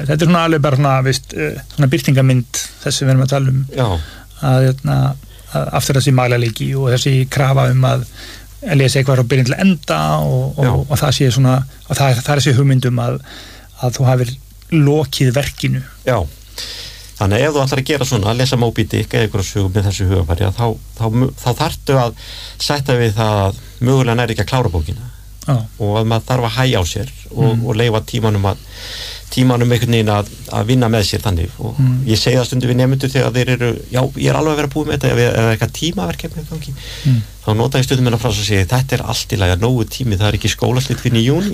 skemmtilegt. Þetta svona alveg bara svona birtingamynd þess sem við erum að tala Já. Að aftur þessi magaleiki og þessi krafa að lesa eitthvað frá byrjun til enda og það sé svona, og það er þessi hugmyndum að þú hafir lokið verkinu. Já. Þannig ef þú ætlar að gera svona, að lesa Moby Dick eða einhverja sögu með þessu hugafæri, þá þarftu að sætta við það að mögulega næri ekki að klára bókina og að maður þarf að hægja á sér og leyfa tímanum einhvern veginn að vinna með sér þannig og ég segi það stundum við nemendur þegar þeir eru, já, ég er alveg að vera búið með þetta eða eitthvað tímaverkefni þá nota ég stundum hennar frá þess að segja þetta er allt í lagi að nógu tími, það er ekki skólaslit fyrir í júní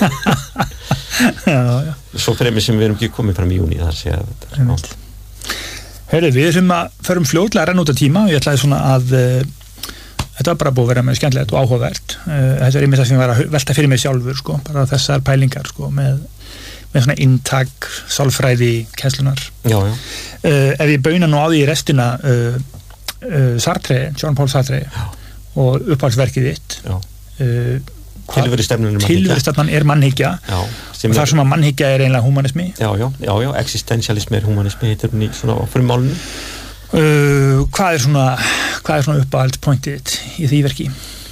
svo fremur sem við erum ekki komið fram í júní það sé að þetta Heyrðu, við sem að förum fljótlega að renna út af tíma og ég ætlaði svona að þetta var bara búið að vera með skemmtilegt og áhugavert þetta er einmitt það sem ég var að velta fyrir mig sjálfur sko, bara þessar pælingar sko, með svona inntak, sálfræði kennslunar. Já. Ef ég bauna nú á því í restina Sartre, Jean-Paul Sartre og uppáhaldsverkið þitt Tilverustefnan er mannhyggja og það sem að mannhyggja er eiginlega humanismi. Já, existentialismi er humanismi, heitir hún í svona frumálinu. Hvað er svona uppáhaldspointið í því verki?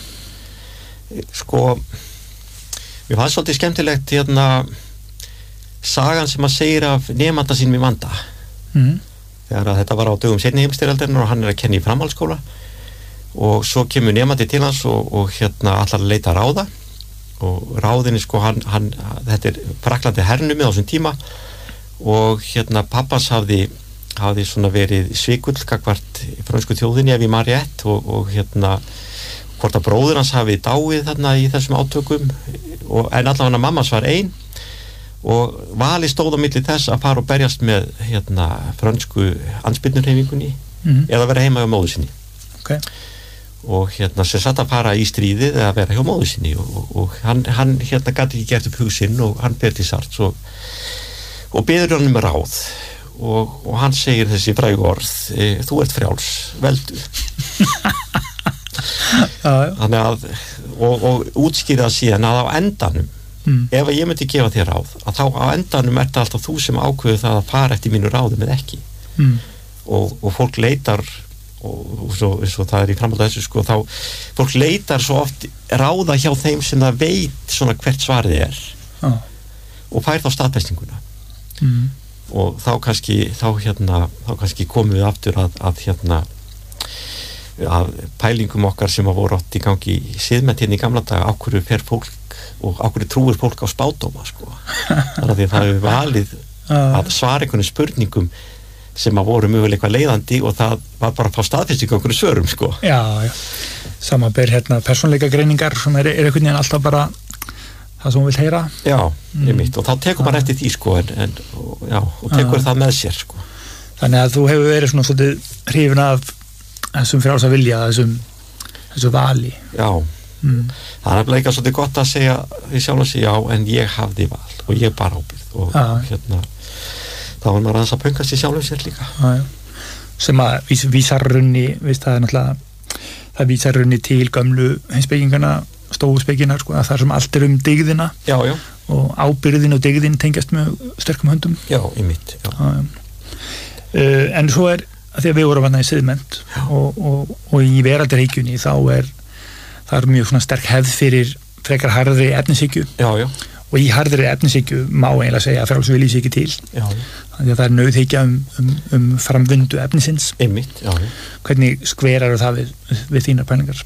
Sko, mér fannst svolítið skemmtilegt sagan sem að segir af nemanda sínum í vanda þegar að þetta var á dögum seinni heimsstyrjaldarinnar og hann er að kenna í framhaldsskóla og svo kemur nemandi til hans og allar að leita ráða og ráðinni sko þetta er Fraklandi hernumið á þessum tíma og pappans hafði svona verið svikull gagnvart frönsku þjóðinni ef ég man rétt og hvort að bróðir hans hafi dáið þarna í þessum átökum en allavega mammas var ein og vali stóð á milli þess að fara og berjast með frönsku andspyrnurhreyfingunni eða vera heima hjá móður sinni og sem satt að fara í stríðið eða vera hjá móður sinni og hann gæti ekki gert upp huginn og hann ber til Sarts og biður hann ráð og hann segir þessi frægu orð þú ert frjáls, veldu þannig að og útskýra síðan að á endanum ef að ég myndi gefa þér ráð að þá á endanum er þetta alltaf þú sem ákveður það að fara eftir mínu ráðum eða ekki og fólk leitar og svo það er í framhaldi þessu sko þá fólk leitar svo oft ráða hjá þeim sem það veit svona hvert svarið er og fær þá staðfestinguna og þá kannski komum við aftur að pælingum okkar sem að voru átt í gangi í siðmenn í gamla daga, á hverju fer fólk og á hverju trúir fólk á spádóma sko. Þannig að það hefur valið að svara einhvern spurningum sem að voru mögulega eitthvað leiðandi og það var bara að fá staðfestingu á einhverju svörum sko. Já. Samanber persónleika greiningar sem er einhvern veginn alltaf bara það sem hún vil heyra. Já, einmitt og þá tekur maður eftir því sko og tekur það með sér sko. Þannig að þú hefur verið svona svolítið hrifin af þessum frjálsa vilja, þessu vali. Já. Það er líka svolítið gott að segja því sjálf að segja en ég hafði val og ég bar ábyrgð og þá var maður aðeins að pöngast í sjálfum sér líka. Sem að vísarrunni, það vísarrunni til gömlu heimspekingana, stóuspekinar sko, að það sem allt er dygðina og ábyrgðin og dygðin tengjast með sterkum höndum. Já, einmitt. En svo er að því að við vorum vanað í siðmennt og í veraldarhyggjunni þá það er mjög svona sterk hefð fyrir frekar harðri efnishyggju og í harðri efnishyggju má eiginlega segja að frjálsum vilji sé ekki til þannig að það er nauðhyggja framvindu efnisins. Einmitt, Hvernig skverar það við þínar pælingar?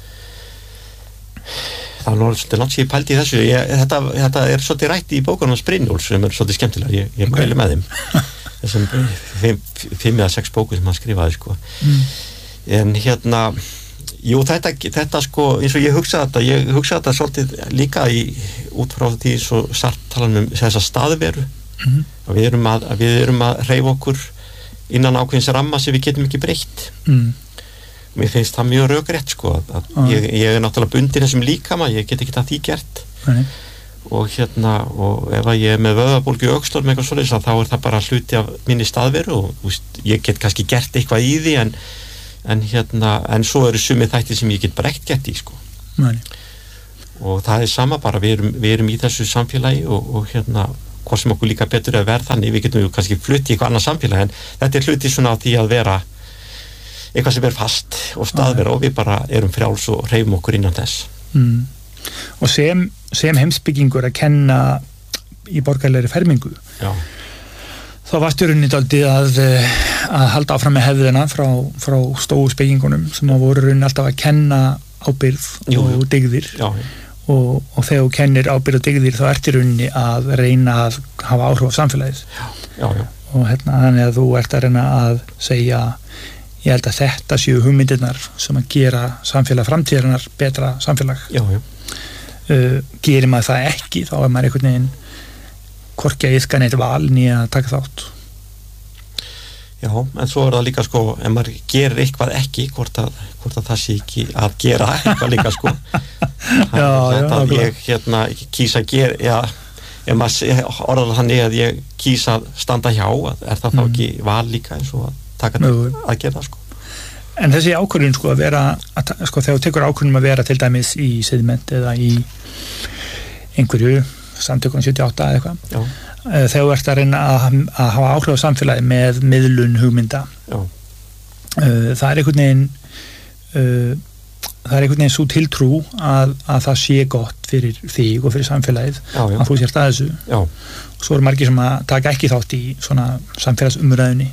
Það var svolítið langt sem ég pældi í þessu þetta er svolítið rætt í bókunum Brynjólfs sem er svolítið skemmtilega, ég mæli með þeim þessum 5 eða 6 bókum sem hann skrifaði sko. En jú, þetta sko, eins og ég hugsaði þetta svolítið líka út frá því svo sartalanum þessa staðveru að við erum að hreyfa okkur innan ákveðins ramma sem við getum ekki breytt. Mér finnst það mjög rökrétt sko að ég er náttúrulega bundin þessum líkama, ég get ekki það því gert og ef að ég er með vöðvabólgu í öxlunum eitthvað svoleiðis þá er það bara hluti af minni staðveru og ég get kannski gert eitthvað í því en svo eru sumir þættir sem ég get bara ekkert gert í sko. Og það er sama bara við erum í þessu samfélagi og hvort sem okkur líka betur að vera þannig, við getum kannski flutt í eitthvað annað samfélag, en þetta hluti svona á því að vera eitthvað sem fast og staðvera og við bara erum frjáls og hreyfum okkur innan þess. Og sem heimsbyggingur að kenna í borgarlegri fermingu. Já. Þá varstu rauninni dálítið að halda áfram með hefðina frá stóru spekingunum sem voru rauninni alltaf að kenna ábyrgð og dygðir. Já. Og þegar þú kennir ábyrgð og dygðir þá ertu rauninni að reyna að hafa áhrif á samfélagið. Já. Og þannig að þú ert að reyna að segja, ég held að þetta séu hugmyndirnar sem að gera samfélag framtíðarinnar betra samfélag. Já. Gerir maður það ekki, þá maður einhvern veginn hvorki að iðka neitt val nýja að taka þátt. Já, en svo það líka sko, ef maður gerir eitthvað ekki, hvort að það sé ekki að gera eitthvað líka sko. Ég kýsa að gera, ef maður orðar þannig að ég kýsa að standa hjá, það þá ekki val líka eins og að taka að gera það sko. En þessi ákvörðun sko að vera, sko þegar þú tekur ákvörðun að vera til dæmis í Sediment eða í einhverju samtökunum 78 eða eitthvað, þegar þú ert að reyna að hafa áhrif á samfélagi með miðlun hugmynda, það er einhvern veginn svo tiltrú að það sé gott fyrir þig og fyrir samfélagið að þú sért að þessu. Og svo eru margir sem að taka ekki þátt í svona samfélagsumræðunni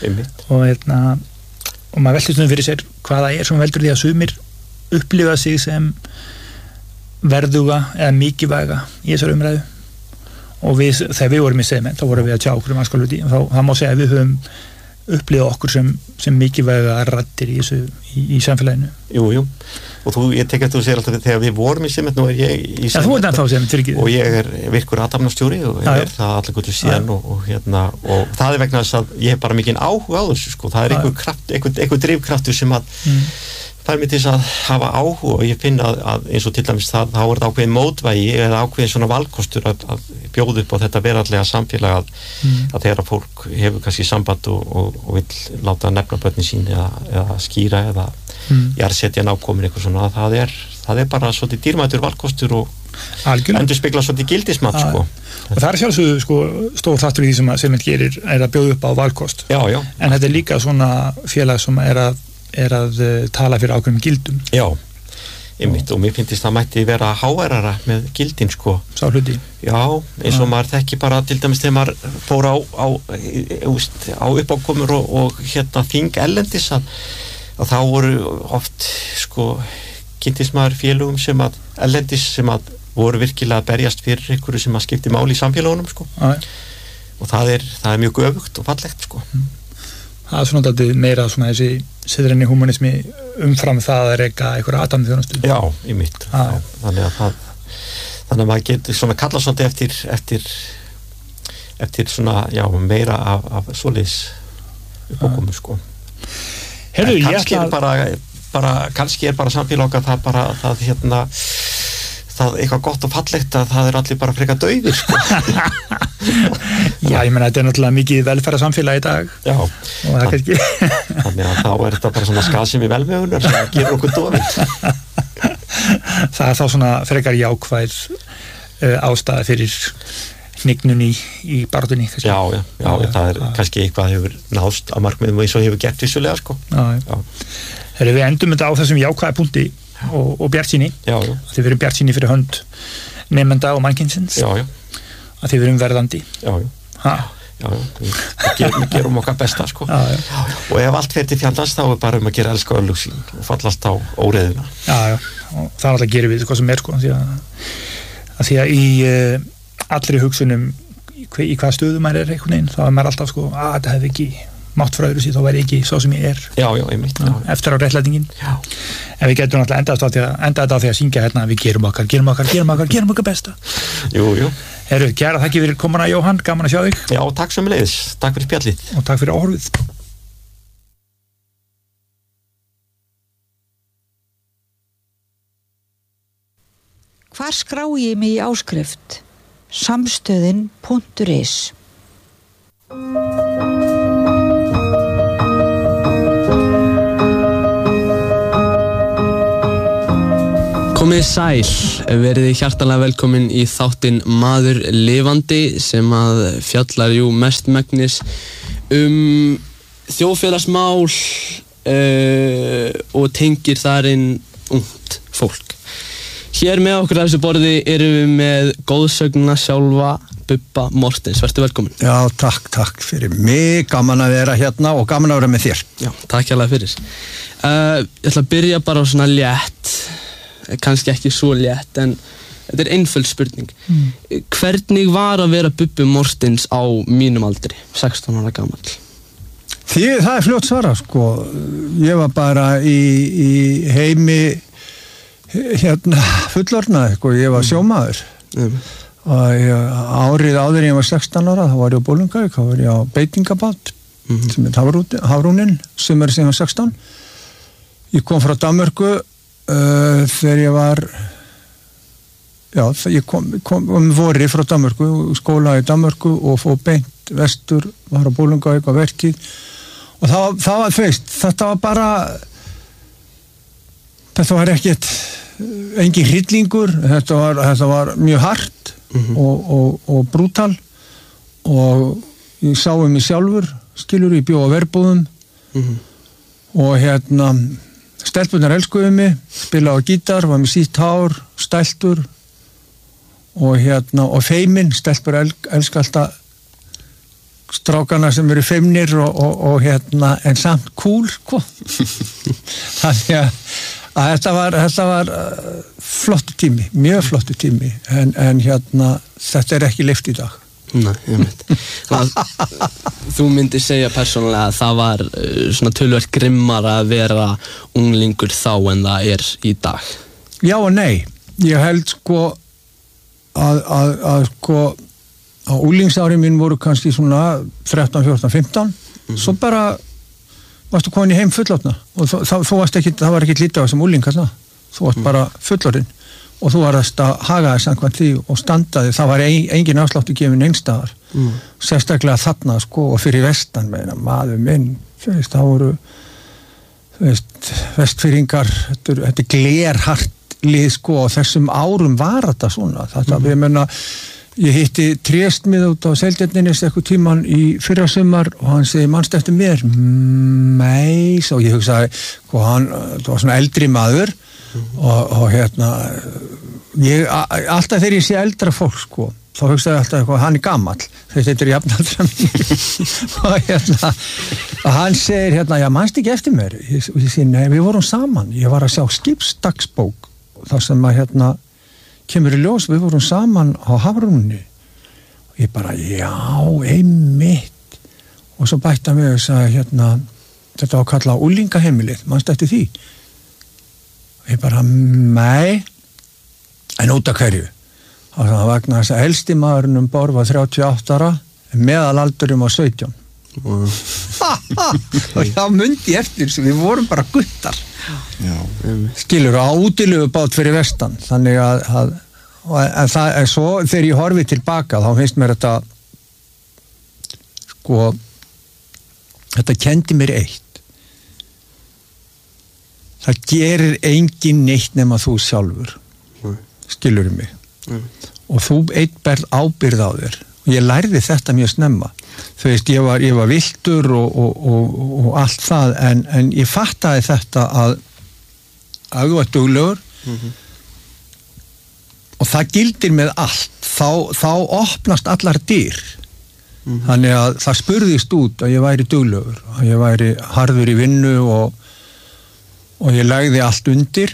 og maður veldur stundum fyrir sér hvaða sem veldur því að sumir upplifa sig sem verðuga eða mikilvæga í þessari umræðu og þegar við vorum í Sediment þá vorum við að tjá okkur alls hluti og það má segja að við höfum upplifað okkur sem mikilvæga raddir í samfélaginu. Jú, og ég tek eftir að þú segir alltaf þegar við vorum í Sediment, nú ég í Sediment og ég virkur athafnastjóri og ég það allir góttu síðan og það vegna þess að ég hef bara mikinn áhuga á þessu sko, það einhver drifkraftur sem að fær mig til þess að hafa áhuga og ég finn að eins og til dæmis þá er þetta ákveðin mótvægi eða ákveðin svona valkostur að bjóða upp á þetta veraldlega samfélag að þegar fólk hefur kannski samband og vill láta nefna börnin sín eða skýra eða jarðsetja nákomin eitthvað svona, það er bara svolítið dýrmætur valkostur og endurspegla svolítið gildismat sko. Og það er sjálfsögðu sko stór þáttur í því sem Sediment gerir er að bjóða upp á valkost. Já. En þetta er líka svona félag sem er að tala fyrir ákveðnum gildum. Já, einmitt og mér finnst það mætti vera háværara með gildin sko. Sá hluti. Já, eins og maður þekki bara til dæmis þegar maður fór á uppákomur og þing ellendis að þá voru oft sko kynntismaður félögum sem að ellendis sem að voru virkilega að berjast fyrir einhverju sem að skipti máli í samfélagunum sko. Og það er mjög öfugt og fallegt sko. Það er svona alltaf meira svona þessi siðræni humanismi umfram það að reka einhverja athafnaþjónustu. Já, í mitt. Þannig að maður getur svona kalla svolítið eftir svona, já, meira af svoleiðis uppákomur sko. Heyrðu, kannski er bara samfélag okkar það eitthvað gott og fallegt að það er allir bara frekar dauðir sko. Já, ég meina þetta er náttúrulega mikið velferðarsamfélag í dag. Já. Og það kannski þannig að þá er þetta bara svona skaðsemi velmegunar sem gerur okkur dofið. Það er þá svona frekar jákvæð ástæða fyrir hnignun í barðunni. Já, það er kannski eitthvað hefur náðst á markmiðum eins og hefur gert vissulega sko. Já. Þegar við endum þetta á þessum jákvæða punkti og bjartsýni, að þið verum bjartsýni fyrir hönd nemenda og mannkynsins, að þið verum verðandi. Við gerum okkar besta sko. Og ef allt fer til fjandans þá er bara að gera elska öllug sín og fallast á óreiðuna. Og það alltaf gerum við hvað sem er sko, því að í allri hugsunum í hvað stöðu maður er einhvern veginn, þá er maður alltaf sko, þetta hefði ekki mátt frá öðru síðan, þá væri ekki svo sem ég er. Já, einmitt. Eftir á réttlætingin. En við getum náttúrulega enda þetta á því að syngja hérna, við gerum okkar besta. Jú. Herru, kærar þakki fyrir komuna Jóhann, gaman að sjá þig. Já, takk sömuleiðis. Takk fyrir spjallið. Og takk fyrir áhorfið. Hvar skrái ég mig í áskrift? Samstöðin.is Komið sæl, verið hjartanlega velkomin í þáttinn Maður lifandi sem að fjallar mestmegnis þjóðfélagsmál og tengir þarinn ungt fólk. Hér með okkur af þessu borði erum við með góðsögnina sjálfa Bubba Mortens. Vertu velkomin. Já, takk fyrir mig, gaman að vera hérna og gaman að vera með þér. Já, takk hérlega fyrir. Ég ætla að byrja bara á svona létt, kannski ekki svo létt, en þetta einföld spurning. Hvernig var að vera Bubbi Mortens á mínum aldri, 16 ára gamall? Það fljótt svara, sko. Ég var bara í heimi fullorðna, sko. Ég var sjómaður. Og árið áður ég var 16 ára, þá var ég á Bolungarvík, þá var ég á beitingabát, sem Hafrúnin, sumari sem ég var 16. Ég kom frá Danmörku þegar ég var, ég kom vorið frá Danmörku, skóla í Danmörku og fór beint vestur, var á Bolungarvík á vertíð. Og það var feist, þetta var ekkert, engin hryllingur, þetta var mjög hart og brútal og ég sá mig sjálfur, skilur, ég bjó á verbúðum og stelpunar elskuðu mig, spilaði á gítar, var með sítt hár, stæltur og feiminn, stelpur elska alltaf strákana sem eru feimnir og en samt cool, sko. Þannig að þetta var flottu tími, mjög flottu tími, en þetta ekki leyft í dag. Nei, ég veit. Þú myndir segja persónulega að það var svona töluvert grimmara að vera unglingur þá en það í dag. Já og nei. Ég held sko að sko á unglingsárin mín voru kannski svona 13, 14, 15. Svo bara varstu komin í heim fullorðna og þú varst ekki, það var ekki lítið á þessum unglingar það. Þú varst bara fullorðin og þú varst að haga þess samkvæmt því og standaði, það var engin afsláttur gefin einstæðar, sérstaklega þarna sko og fyrir vestan meina, maður minn, það voru vestfirringar, þetta glerhart lið sko og þessum árum var þetta svona, ég hitti Tréstmið út á Seltjarnarnesi eitthvað tíman í fyrrasumar og hann segi, manstu eftir mér? Nei, og ég hugsaði, það var svona eldri maður og alltaf þegar ég sé eldra fólk, sko, þá hugsaði alltaf, hann gamall, þetta jafnaldra mín og hann segir, já, manstu ekki eftir mér? Og ég segi, nei, við vorum saman, ég var að sjá skipsdagsbók, þar sem að, kemur í ljós, við vorum saman á Hafrúnni og ég bara, já, einmitt og svo bætti hann við og sagði þetta var kallað unglingaheimilið, manstu eftir því og ég bara, nei en út af hverju og það vegna þess að elsti maðurinn borð var 38 ára en meðalaldurum var 17 og þá mundi ég eftir við vorum bara guttar skilur á útilöfubát fyrir vestan þannig að það er svo þegar ég horfi tilbaka þá finnst mér þetta sko þetta kendi mér eitt það gerir engin neitt nema þú sjálfur skilur mig og þú einn berð ábyrgð á þér og ég lærði þetta mjög snemma þú veist ég var viltur og allt það en ég fattaði þetta að þú ert duglegur og það gildir með allt þá opnast allar dyr þannig að það spurðist út að ég væri duglegur að ég væri harður í vinnu og ég lagði allt undir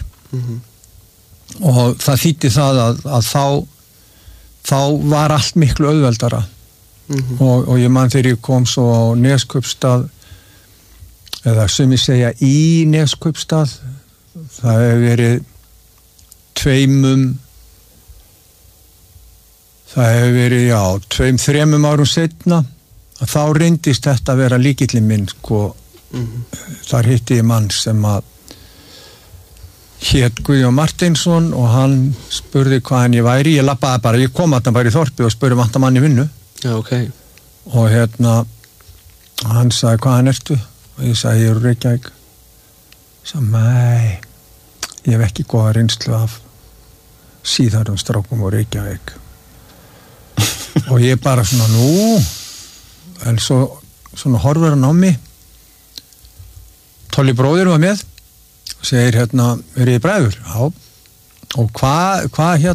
og það þýddi það að þá var allt miklu auðveldara og ég man þegar ég kom svo á Neskaupstað eða sem ég segja í Neskaupstað það hefur verið tveim, þremum árum seinna að þá reyndist þetta að vera lykillinn minn sko þar hitti ég mann sem að hét Guðjón Marteinsson og hann spurði hvaðan ég væri, ég labbaði bara, ég kom að hann bara í þorpi og spurði vantar mann í vinnu og hann sagði hvaðan ertu og ég sagði ég er úr Reykjavík sagði nei, ég hef ekki góða reynslu af síðarum strákum og Reykjavík og ég bara svona nú en svo svona horfur hann á mig Tolli bróðir var með og segir hérna, þið bræður? Já. Og hvað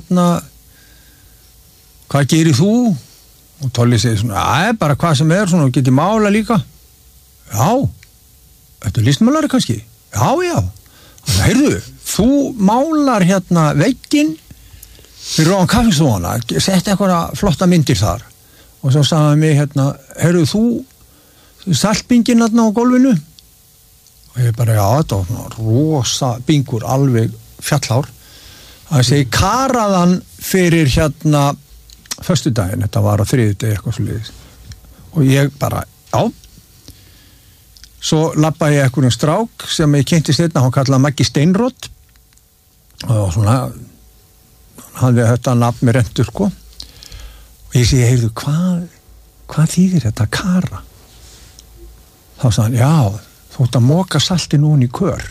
gerir þú? Og Tolli segir svona, bara hvað sem svona, og geti mála líka. Já. Þetta listmálari kannski? Já. Og heyrðu, þú málar vegginn fyrir ofan kaffistofuna, sett eitthvað flotta myndir þar. Og svo sagði hann mig heyrðu, þú saltbinginn á gólfinu? Og ég bara, já, þetta var svona rosa bingur, alveg fjallhár. Það segi, karaðan fyrir föstudaginn, þetta var á þriðjudegi eitthvað svo leiðis. Og ég bara, já. Svo labbaði ég einhverjum strák sem ég kynnti seinna, hann kallaði Maggi Steinrott. Og svona, hann hafði þetta nafn með rentur, sko. Og ég segi, heyrðu, hvað þýðir þetta kara? Þá sagði hann, já, þú ert að moka salti núna í kör.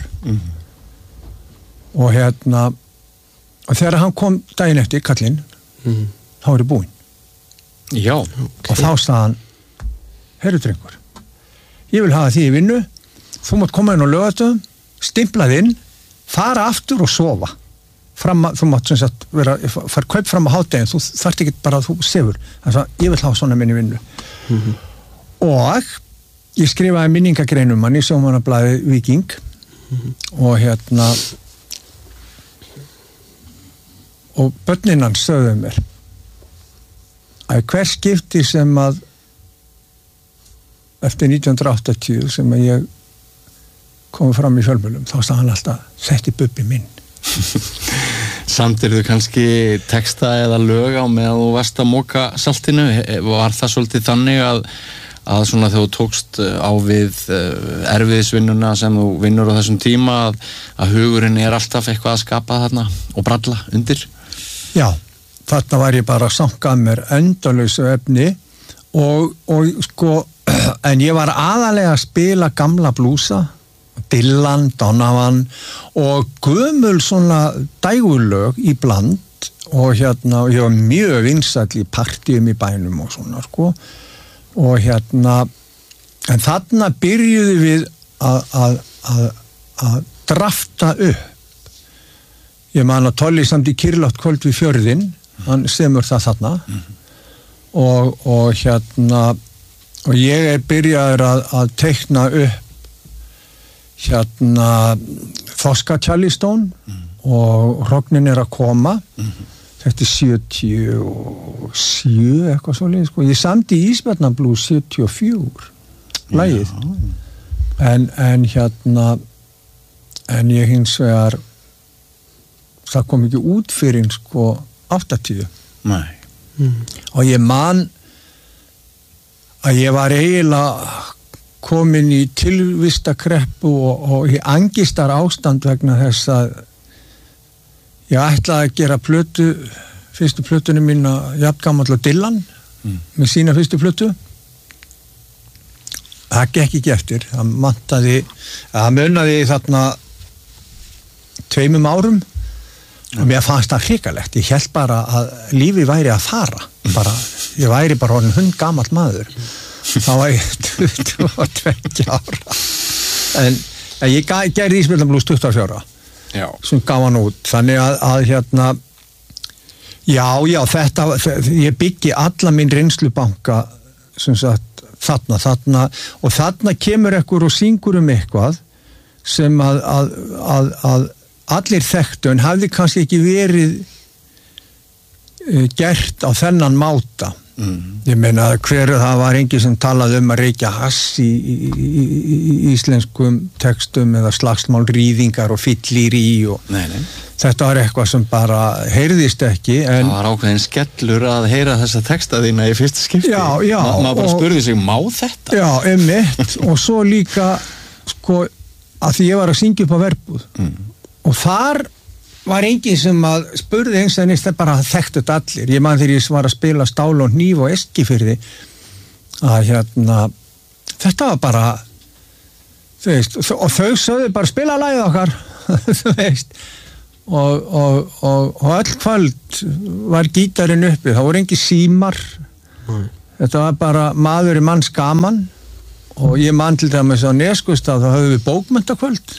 Og og þegar hann kom daginn eftir, kallinn, þá er ég búinn. Já. Og þá sagði hann, heyrðu drengur, ég vil hafa því í vinnu, þú mátt koma inn á laugardögum, stimplað inn, fara aftur og sofa. Þú mátt sem sagt fara kaup fram á hádegin, þú þarft ekki bara að þú sefur. Þannig að ég vil hafa svona minn í vinnu. Og ég skrifaði minningagreinum hann í sjómannablaðið Víking og og börnin hans sögðu mér að hver skipti sem að eftir 1980 sem að ég kom fram í fjölmiðlum þá sagði hann alltaf, þetta er Bubbi minn. Samtirðu kannski texta eða lög á með að þú varst að moka saltinu? Var það svolítið þannig að svona þegar þú tókst á við erfiðisvinnuna sem þú vinnur á þessum tíma að hugurinn er alltaf eitthvað að skapa þarna og bralla undir? Já, þarna var ég bara að sanka mér endalausu efni og sko, en ég var aðalega að spila gamla blúsa, Dylan, Donovan og gömul svona dægurlög í bland og ég var mjög vinsæll í partíum í bænum og svona sko. Og en þarna byrjuðu við að drafta upp. Ég man að Tolli samt í Kyrlátt kvöld við fjörðinn, hann semur það þarna og ég er byrjaður að teikna upp Þorska Charleston og Hrognin er að koma. Þetta er 77 eitthvað svoleiðis sko. Ég samdi í Ísbjarnarblús 74 lagið en ég hins vegar það kom ekki út fyrir sko 80. Nei. Og ég man að ég var eiginlega komin í tilvistakreppu og í angistar ástand vegna þess að ég ætlaði að gera fyrstu plötunum mína jafngamall og Dylan með sína fyrstu plötu. Það gekk ekki eftir. Það munaði þarna 2 árum og mér fannst það hrikalegt. Ég hélt bara að lífið væri að fara. Ég væri bara orðinn hundgamall maður. Þá var ég 22 ára. En ég gerði Ísbjarnarblús 24 ára. Já. Sem gaf hann út. Þannig að já, þetta, ég byggi alla minn reynslubanka sem sagt þarna og þarna kemur ekkur og syngur eitthvað sem að allir þekktu en hafði kannski ekki verið gert á þennan máta. Ég meina það var engin sem talaði að reykja hass í íslenskum textum eða slagsmál rýðingar og fyllýri og nei. Þetta var eitthvað sem bara heyrðist ekki en það var ákveðin skellur að heyra þessa texta þína í fyrsta skipti. Já. Maður bara spurði sig, má þetta? Já, einmitt og svo líka sko að því ég var að syngja upp á verbúð og þar var enginn sem að spurði eins og það bara þekktu þetta allir. Ég man þegar ég var að spila Stál og hníf og Eskifirði að þetta var bara þú veist, og þau sögðu bara spila lagið okkar þú veist og öll kvöld var gítarinn uppi, það voru engi símar, þetta var bara maður í manns gaman og ég man til dæmis á Neskustad, þá höfum við bókmenntakvöld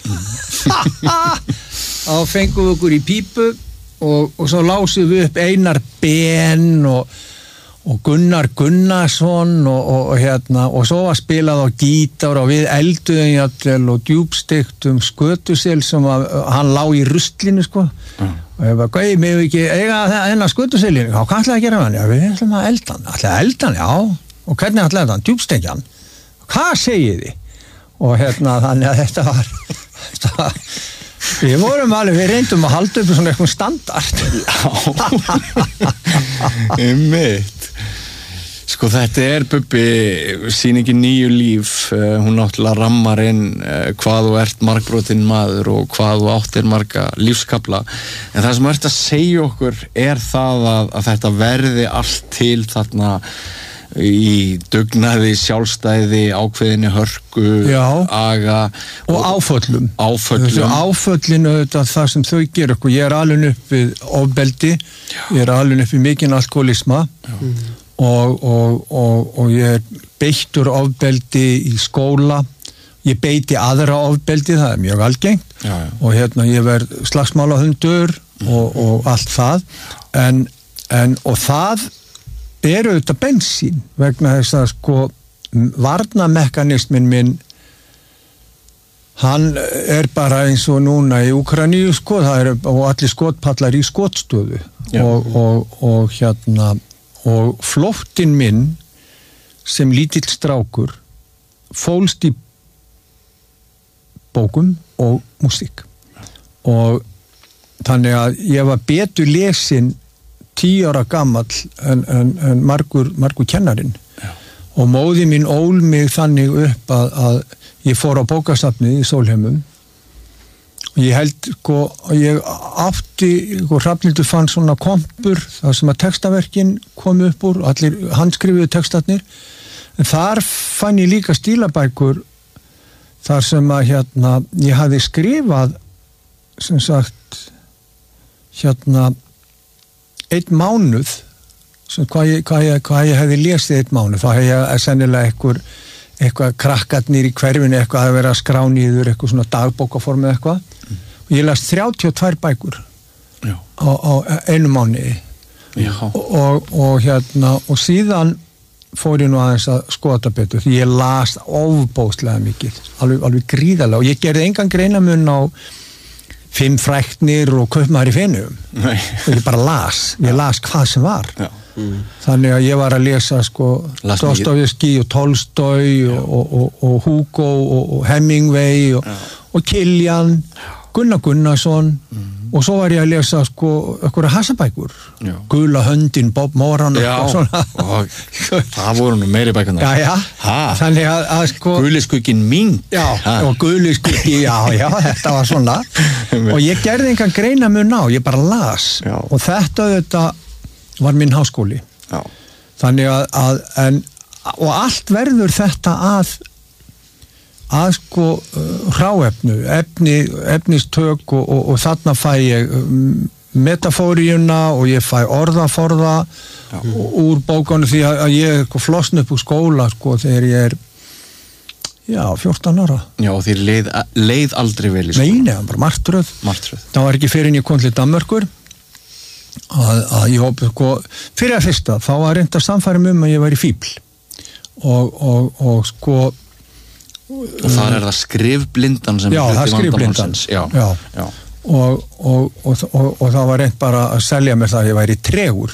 þá fengum við okkur í pípu og svo lásum við upp Einar Ben og Gunnar Gunnarsson og svo var spilað á gítar og við elduðum jafnvel og djúbstektum skötusel sem hann lá í ruslinu sko og ég bara, gauð, mig ekki eiga þennan skötuselinu, hvað ætlaði að gera hann? Já, við ætlum að elda hann, já, og hvernig ætlaði hann? Djúbstekja hann, hvað segið þið? Og þannig að þetta var við reyndum að halda upp svona eitthvað standard Einmitt. Sko þetta Bubbi, sýningin Nýju líf, hún náttúrulega rammar inn hvað þú ert margbrotinn maður og hvað þú áttir marga lífskafla, en það sem þú ert að segja okkur það að þetta verði allt til þarna í dugnaði, sjálfstæði, ákveðinni hörku, aga og áföllum. Áföllinu það sem þau gera, ég alveg upp við ofbeldi, ég alveg upp við mikinn alkoholisma og ég beittur ofbeldi í skóla, ég beiti aðra ofbeldi, það mjög algengt og ég verð slagsmálahundur og allt það og það auðvitað bensín vegna þess að sko varnamekanismin minn hann bara eins og núna í Úkraínu sko, það og allir skotpallar í skotstöðu og flóttinn minn sem lítill strákur fólst í bókum og músík og þannig að ég var betur lesin 10 ára gamall en margur kennarinn og móðir mín ól mig þannig upp að ég fór á bókasafnið í Sólheimum og ég held ég átti Hrafnhildur fann svona kompur þar sem að textaverkin kom upp úr allir handskrifuðu textarnir en þar fann ég líka stílabækur þar sem að ég hafði skrifað sem sagt einn mánuð hvað ég hefði lesið einn mánuð þá hef ég sennilega eitthvað krakkarnir í hverfinu eitthvað að vera að skrá niður eitthvað svona dagbókaform eða eitthvað og ég las 32 bækur á einu mánuði og síðan fór ég nú aðeins að skoða þetta betur því ég las ofbóðslega mikið alveg gríðarlega og ég gerði engan greinamun á 5 fræknir og kaupmaður í Feneyjum og ég bara ég las hvað sem var þannig að ég var að lesa Dostojevskí og Tolstoj og Hugo og Hemingway og Kiljan Gunnar Gunnarsson og svo var ég að lesa einhverja hasabækur Gula höndin, Bob Moran og svona það voru nú meiri bækunar þannig að Guli skugginn Ming og Guli skuggi, þetta var svona og ég gerði engan greinamun á, ég bara las og þetta var minn háskóli þannig að og allt verður þetta að hráefnu efnistök og þarna fæ ég metafóríuna og ég fæ orðaforða úr bókanu því að ég flosna upp úr skóla þegar ég 14 ára því leið aldrei vel í skóla Nei, bara martröð það var ekki fyrir en ég kom til Danmörkur að ég hópi fyrir að fyrsta, þá var reynd að samfæra að ég var í fíbl og þar það skrifblindan sem það er skrifblindan og það var reynd bara að selja mér það að ég væri tregur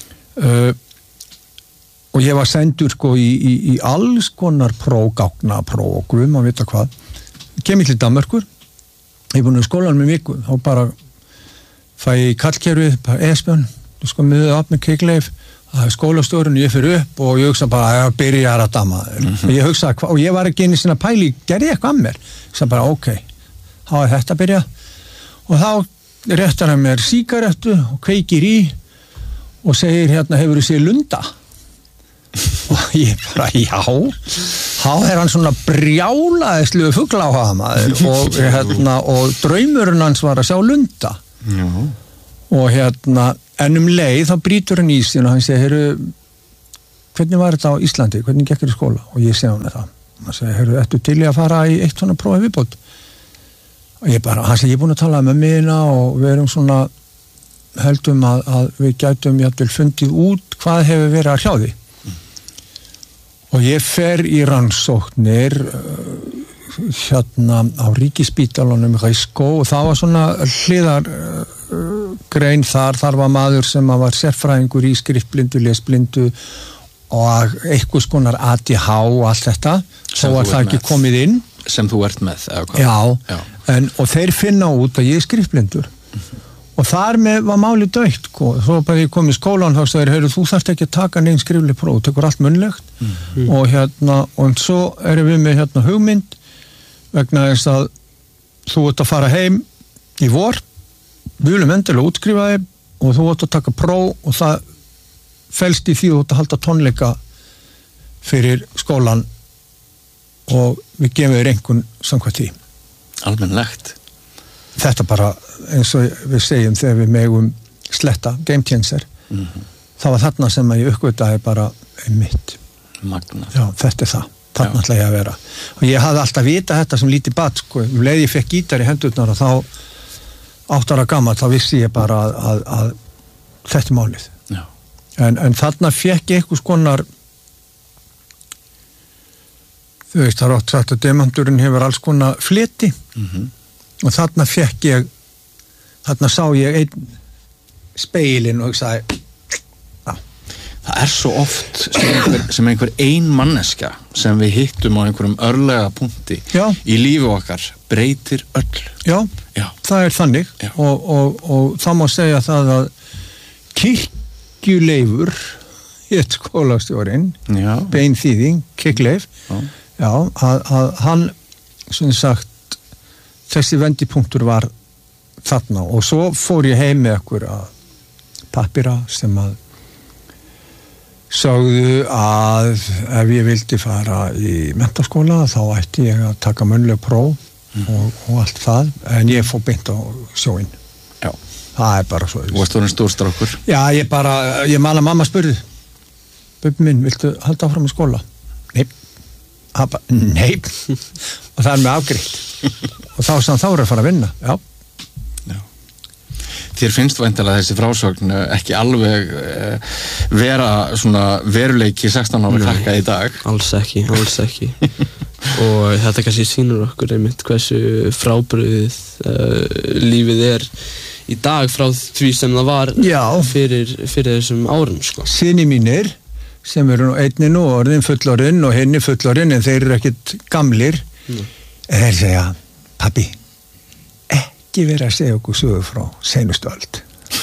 og ég var sendur í alls konar gágnapróf og guðum að vita hvað kem ég til Danmörkur ég er búin í skólan með viku þá bara fæ ég í kallkerfið Esbjörn, þú sko miðuð upp með Kikleif skólastjórinn, ég fyrir upp og ég hugsa bara að ég byrjar að dama ég hugsa, og ég var ekki inn í sinna pæli gerði eitthvað að mér, ég sagði bara ok þá þetta að byrja og þá réttar hann mér sígarettu og kveikir í og segir hefur þú séð lunda og ég bara þá hann svona brjálaðislu fugláhaða maður og draumurinn hans var að sjá lunda Já. Og en leið þá brýtur hann ísinn og hann segir, hvernig var þetta á Íslandi, hvernig gekk í skóla? Og ég segi hann það. Hann segir, ertu til í að fara í eitt svona prófi viðbót? Og hann segir, ég er búin að tala með mína og við erum svona heldum að við gætum jafnvel fundið út hvað hefur verið að hjá því. Og ég fer í rannsóknir á Ríkisspítalanum í Ræskó og það var svona hliðargrein þar var maður sem var sérfræðingur í skrifblindu, lesblindu og einhvers konar ADH og allt þetta, svo var það ekki komið inn. Sem þú ert með, eða hvað? Já. Og þeir finna út að ég er skrifblindur. Og þar með var máli dögt, svo bara ég kom í skólan þá sagði, þú þarft ekki að taka neinn skrifli próf, þú tekur allt munnlegt og svo erum við með hugmynd vegna þess að þú ert að fara heim í vor, við viljum endilega útskrifa þig og þú ert að taka próf og það felst í því þú ert að halda tónleika fyrir skólan og við gefum þér einhvern samkvæmt því. Almennlegt. Þetta bara, eins og við segjum þegar við megum sletta, game changer, það var þarna sem að ég uppgötaði bara mitt. Magnað. Já, þetta það. Þarna ætla ég að vera. Og ég hafði alltaf vitað þetta sem lítið barn, leið ég fekk gítar í hendurnar og þá 8 ára gamall, þá vissi ég bara að þetta er málið. Já. En þarna fekk ég einhvers konar, þú veist, það er oft sagt að demandurinn hefur alls konar fleti, og þarna sá ég einn speilin og hugsaði, það er svo oft sem einhver ein manneska sem við hittum á einhverjum örlega punkti í lífi okkar breytir öll. Já. Það er þannig og það má segja það að Kirkjuleifur hétt skólastjórinn, beinþýðing, Kirkjuleif, að hann, sem sagt, þessi vendipunktur var þarna og svo fór ég heim með okkur pappira sem að sögðu að ef ég vildi fara í menntaskóla þá ætti ég að taka munnleg próf og allt það, en ég fór beint á sjóinn. Já. Það er bara svo. Þú varst orðinn stór strákur. Já, ég man að mamma spurði, Bubbi minn, viltu halda áfram í skóla? Nei. Og það er með afgreitt. Og þá er að fara að vinna. Já. Þér finnst væntanlega þessi frásögn ekki alveg vera svona veruleiki 16 ára krakka í dag? Alls ekki. Og þetta kannski sýnur okkur einmitt hversu frábrugðið lífið er í dag frá því sem það var fyrir þessum árum, sko. Syni mínir sem eru einni nú orðin fullorðin og henni fullorðin en þeir eru ekkit gamlir þeir segja, pabbi ekki verið að segja okkur sögur frá seinustu öld.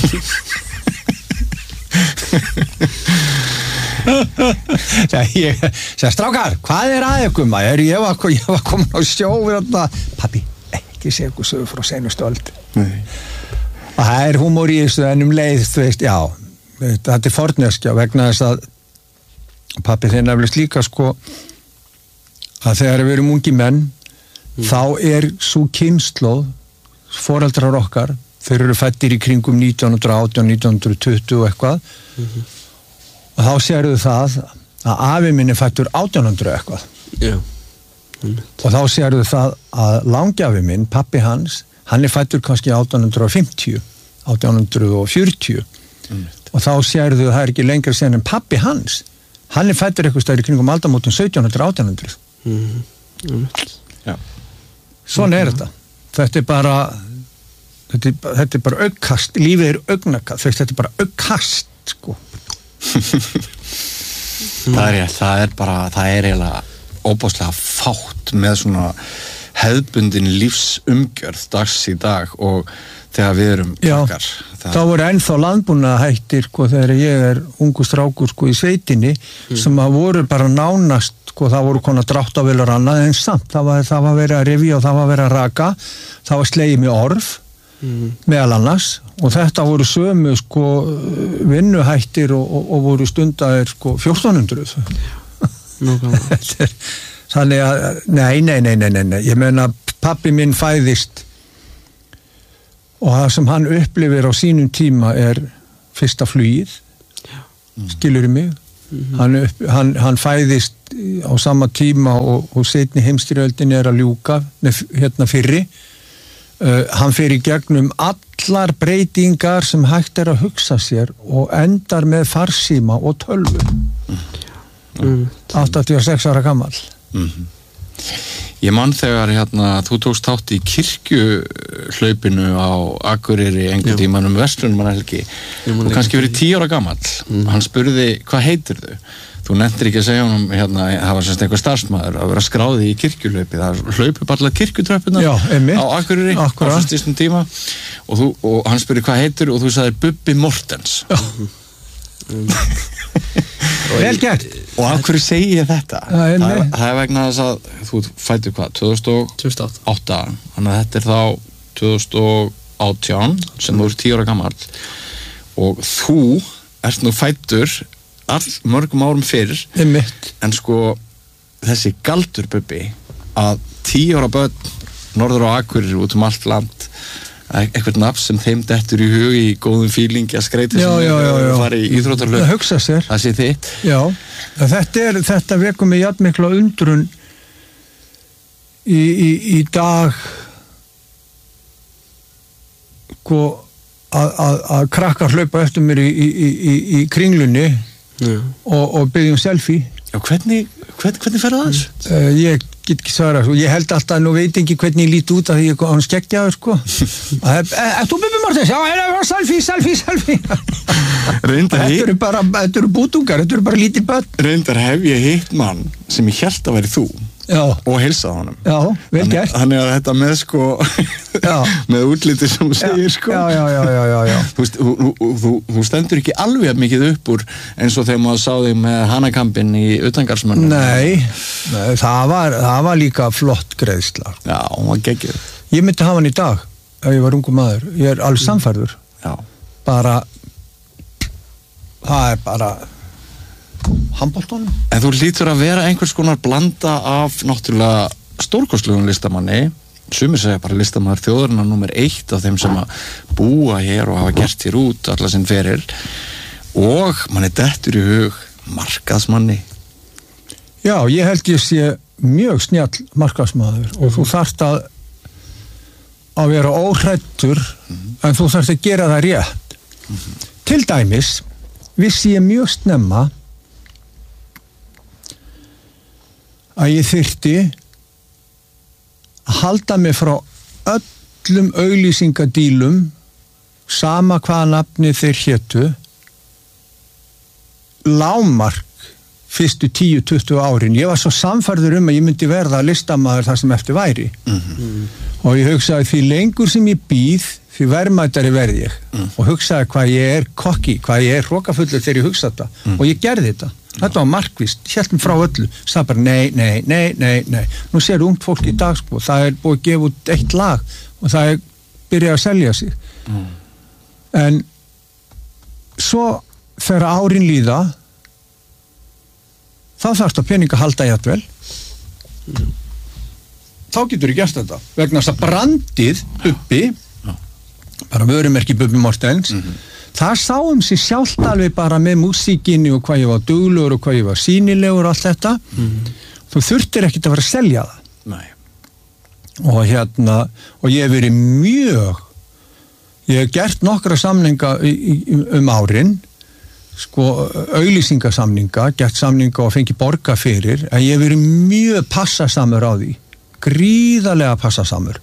Ég segja, strákar, hvað er að ykkur maður? Ég var komin á sjó pabbi, ekki segja okkur sögur frá seinustu öld. Og það er húmor í þessu en leið, þú veist, já þetta er forneskja vegna þess að pabbi þeir nefnilegst líka sko að þegar við erum ungi menn þá er svo kynslóð foreldrar okkar, þeir eru fæddir í kringum 1918, 1920 og eitthvað og þá sérðu það að afi minn er fæddur 1800 eitthvað og þá sérðu það að langjafi minn, pappi hans hann er fæddur kannski 1850 1840 og þá sérðu það er ekki lengra sen en pappi hans hann er fæddur eitthvað stæri kringum aldamótum 1700-1800 svona er þetta er bara þetta er bara augkast lífið er augnakast, þetta er bara augkast sko það er eiginlega óbáslega fátt með svona hefðbundin lífsumgjörð dags í dag og þegar við erum krakkar. Þá voru ennþá landbúnaðarhættir sko þegar ég er ungu strákur sko í sveitinni sem að voru bara nánast sko það voru konar dráttavélar annað en samt það var verið að rifja og það var verið að raka það var slegið með orf meðal annars og þetta voru sömu sko vinnuhættir og voru stundaðir sko 1400 þannig að nei ég meina pappi minn fæðist og það sem hann upplifir á sínum tíma fyrsta flugið, skilur mig, hann fæðist á sama tíma og seinni heimsstyrjöldin að ljúka hérna fyrri. Hann fer í gegnum allar breytingar sem hægt að hugsa sér og endar með farsíma og tölvu. 86 ára gamall. Ég man þegar þú tókst þátt í kirkjuhlaupinu á Akureyri einhvern tímann verslunarmannahelgi og kannski verið 10 ára gamall. Hann spurði, hvað heitir þau? Þú nefndir ekki að segja honum, það var semst einhver starfsmaður að vera skráði í kirkjuhlaupi. Það hlaupi bara allar kirkjutröppuna á Akureyri á fyrstum tíma og hann spurði hvað heitir og þú sagði Bubbi Mortens. Vel gert. Og af hverju segi ég þetta? Það vegna þess að þú fættu hvað? 2008. Þannig að þetta þá 2018 sem þú ert 10 ára gamall og þú ert nú fættur mörgum árum fyrir en sko þessi galdur Bubbi að 10 ára börn norður á Akureyri út allt land eitthvað nafn sem þeim dettur í hug í góðum fílingi að skreita sem fara í íþróttarlög það hugsa sér það sé þitt þetta vekur mig jafnmikla undrun í dag sko að krakkar hlaupa eftir mér í kringlunni og byggjum selfie. Já, hvernig ferðu það þessu? Ég get ekki svara, ég held alltaf nú veit ekki hvernig ég lít út af því hann skeggjaður sko. Þú Bubbi Mortens? Já, selfie. Þetta eru bútungar, þetta eru bara lítil börn. Reyndar hef ég hitt mann sem ég hélt að væri þú. Já. Og heilsaði honum. Já, vel gert. Þannig að þetta með sko með útliti sem þú segir sko. Já. Þú stendur ekki alveg mikið upp úr eins og þegar maður sá þig með hanakampinn í utangarsmönnum. Nei, það var líka flott greiðsla. Já, hún var geggjuð. Ég myndi hafa hann í dag ef ég var ungur maður. Ég er alveg sannfærður. Já. Það bara handboltanum. En þú hlýtur að vera einhvers konar blanda af náttúrulega stórkostlegum listamanni, sumir segja bara listamaður þjóðarinnar númer 1 af þeim sem að búa hér og hafa gert hér út alla sinn feril og manni dettur í hug markaðsmanni. Já, ég held ég sé mjög snjall markaðsmaður og þú þarft að vera óhræddur en þú þarft að gera það rétt. Til dæmis vissi ég mjög snemma að ég þyrfti að halda mig frá öllum auglýsingadílum sama hvaða nafni þeir hétu lágmark fyrstu 10-20 árin. Ég var svo sannfærður að ég myndi verða listamaður þar sem eftir væri. Og ég hugsaði því lengur sem ég býð því verðmætari verð ég og hugsaði hvað ég er kokki, hvað ég er hrokafullur þegar ég hugsaði þetta og ég gerði þetta. Þetta var markvist, hélt mér frá öllu sagði bara nei nú sér ungt fólk í dag sko, það er búið að gefa út eitt lag og það er byrjað að selja sig en svo þegar árin líða þá þarfst að peninga halda jafnvel þá getur ég gert þetta vegna þess að brandið Bubbi bara vörumerki Bubbi Mortens það sáum sér sjálft alveg bara með músíkinni og hvað ég var duglegur og hvað ég var sýnilegur og allt þetta þú þurftir ekkert að vera að selja það. Nei. Og ég hef verið ég hef gert nokkra samninga árin sko auglýsingasamninga gert samninga og fengi borga fyrir en ég hef verið mjög passasamur á því gríðarlega passasamur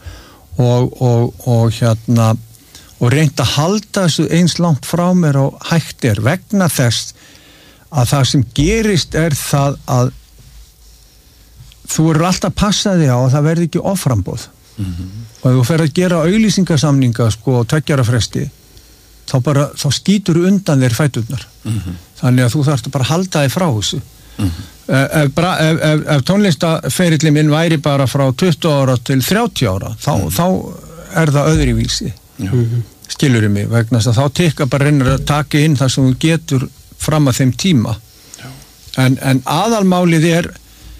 og reynt að halda þessu eins langt frá mér og hægt vegna þess að það sem gerist það að þú eru alltaf passaði á að það verði ekki offramboð og ef þú fer að gera auglýsingasamninga sko 2 ára fresti þá skýtur undan þér fæturnar þannig að þú þarfst bara að halda þig frá þessu ef tónlistaferillin minn væri bara frá 20 ára til 30 ára þá það öðruvísi skilurðu mig vegna þess að þá tekka bara reynir að taka inn það sem þú getur fram að þeim tíma en aðalmálið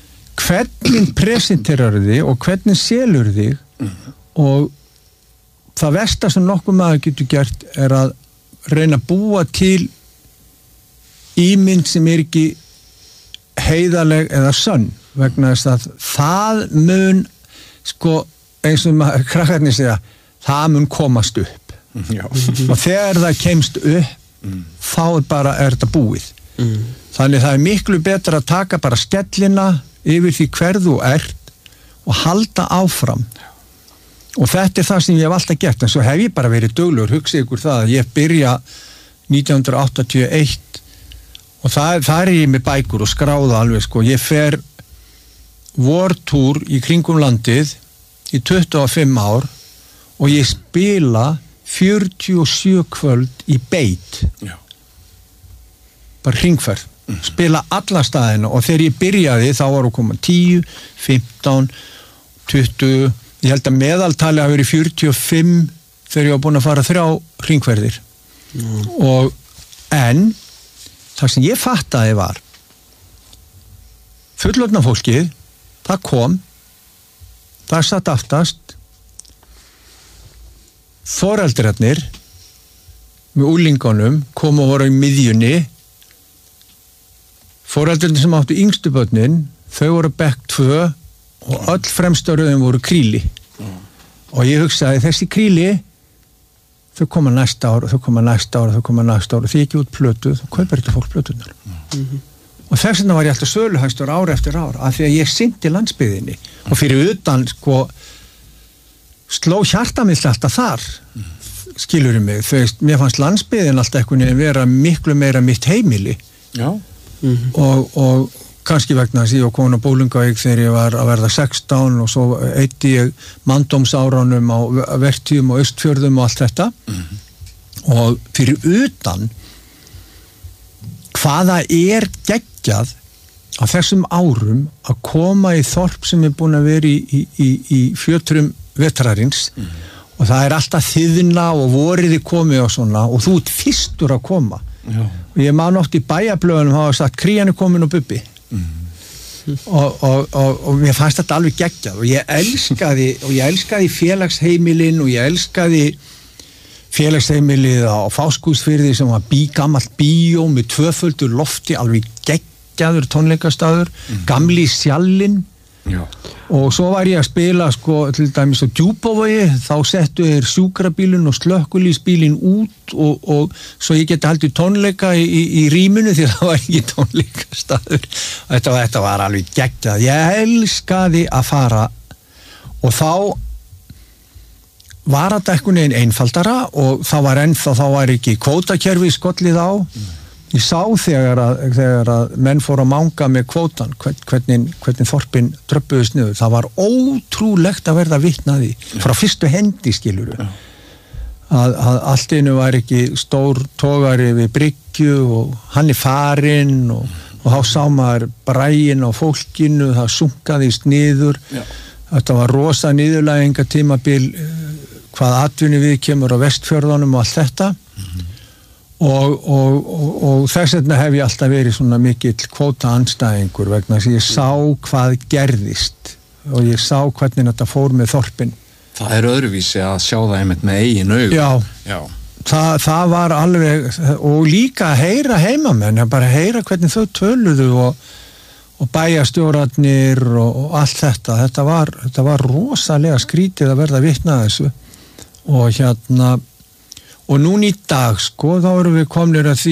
hvernig presenterar þig og hvernig selur þig og það versta sem nokkuð maður getur gert að reyna að búa til ímynd sem ekki heiðaleg eða sönn, vegna þess að það mun sko, eins og maður krakkarnir segja, það mun komast upp. Og þegar það kemst upp þá er þetta búið. Þannig það miklu betra að taka bara skellina yfir því hver þú ert og halda áfram. Og þetta það sem ég hef alltaf gert, en svo hef ég bara verið duglegur, hugsið ykkur það að ég byrja 1981 og það ég með bækur og skráða alveg sko, ég fer vortúr í kringum landið í 25 ár og ég spila 47 kvöld í beit. Já. Bara hringferð. Spila alla staðina og þegar ég byrjaði þá var að koma 10, 15, 20, ég held að meðaltali hafi verið 45 þegar ég var búin að fara 3 hringferðir. En það sem ég fattaði var fullorðna fólkið, það kom, það satt aftast, foreldrarnir með úlingunum kom og voru í miðjunni, foreldrarnir sem áttu yngstu börnin, þau voru bekk 2 og öll fremstöruðum voru kríli. Og ég hugsaði þessi kríli, þau koma næsta ár, þau koma næsta ár, þau koma næsta ár og því ekki út plötu, þá kaupir þetta fólk plötunar. Og þess vegna var ég alltaf söluhæstur ár eftir ár, af því að ég synti landsbyggðinni og fyrir utan, sko, sló hjartamill alltaf þar, skilurðu mig, þú veist, mér fannst landsbyggðin alltaf einhvern veginn vera miklu meira mitt heimili. Já. Og kannski vegna þess að ég var komin á Bólungavík þegar ég var að verða 16 og svo eitti ég manndómsárunum á Vertíðum og Austfjörðum og allt þetta. Og fyrir utan hvaða geggjað á þessum árum að koma í þorp sem búin að vera í fjötrum vetrarins og það alltaf þiðna og voriði komið og svona og þú ert fyrstur að koma. Já. Og ég man oft í bæjarblöðunum hafa sagt krían komin og Bubbi. Og mér fannst þetta alveg geggjað og ég elskaði félagsheimilin og ég elskaði félagsheimilið á Fáskrúðsfirði sem var gammalt bíó með tvöföldu lofti, alveg geggjaður tónleikastaður, gamli Sjallinn. Já. Og svo var ég að spila sko til dæmis á Djúpavogi, þá settu þeir sjúkrabílinn og slökkvilísbílinn út og svo ég geti haldið tónleika í rýminu því það var ekki tónleikastaður. Þetta var alveg geggjað. Ég elskaði að fara og þá var þetta einhvern veginn einfaldara og þá var ekki kvótakerfi skollið á. Ég sá þegar að menn fóru að manga með kvótan, hvernig þorpin dröbbuðust niður. Það var ótrúlegt að verða vitnaði frá fyrstu hendi, skilurðu. Að allt einu var ekki stór togari við bryggju og hann farinn og þá sá maður braginn á fólkinu, það sunkaðist niður. Já. Þetta var rosa niðurlæginga tímabil hvað atvinnu við kemur á Vestfjörðunum og allt þetta. Og þess vegna hef ég alltaf verið svona mikill kvótaandstæðingur vegna þess að ég sá hvað gerðist og ég sá hvernig þetta fór með þorpin. Það öðruvísi að sjá það einmitt með eigin augum. Já. Það var alveg, og líka að heyra heimamenn, bara heyra hvernig þau töluðu og bæjarstjórarnir og allt þetta. Þetta var rosalega skrítið að verða vitna að þessu og núna í dag, sko, þá erum við komnir að því